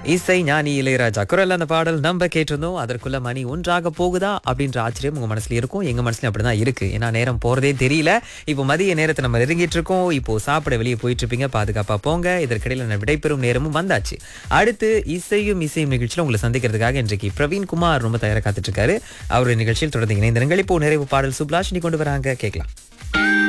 இசை ஞானி இளையராஜா குரல் அந்த பாடல் நம்ம கேட்டிருந்தோம். அதற்குள்ள மணி ஒன்றாக போகுதா அப்படின்ற ஆச்சரியம் உங்க மனசுல இருக்கும். எங்க மனசுல அப்படிதான் இருக்கு. ஏன்னா நேரம் போறதே தெரியல. இப்போ மதிய நேரத்தை நம்ம நெருங்கிட்டு இருக்கோம். இப்போ சாப்பிட வெளியே போயிட்டு இருப்பீங்க, பாதுகாப்பா போங்க. இதற்கிடையில நான் விடைபெறும் நேரமும் வந்தாச்சு. அடுத்து இசையும் நிகழ்ச்சியில உங்களை சந்திக்கிறதுக்காக இன்றைக்கு பிரவீன் குமார் ரொம்ப தயாரா காத்துட்டு இருக்காரு. அவருடைய நிகழ்ச்சியில் தொடர்ந்து இணைந்திருங்கள். இப்போ நிறைவு பாடல் சுப்லாஷினி கொண்டு வராங்க, கேட்கலாம்.